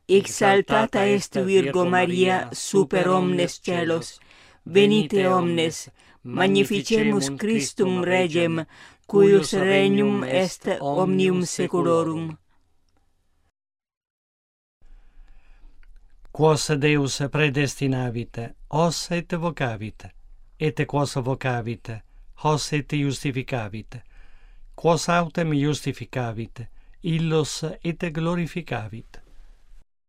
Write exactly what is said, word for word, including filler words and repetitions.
exaltata est Virgo Maria super omnes celos, venite omnes, magnificemus Christum Regem, cuius regnum est omnium saeculorum. Quos Deus predestinavit, os et vocavit, et quos vocavit, os et justificavit, quos autem justificavit, illos et glorificavit.